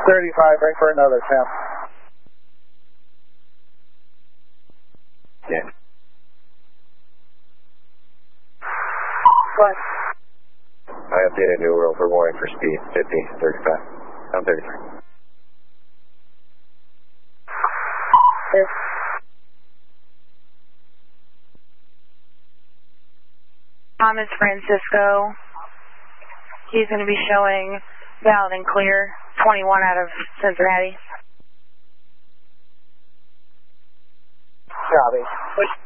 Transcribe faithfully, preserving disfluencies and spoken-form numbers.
thirty-five, bring for another temp. Yeah. What? I updated New World for warning for speed, fifty, thirty-five. I'm thirty-three. Here. Thomas Francisco. He's going to be showing valid and clear, twenty-one out of Cincinnati. Copy.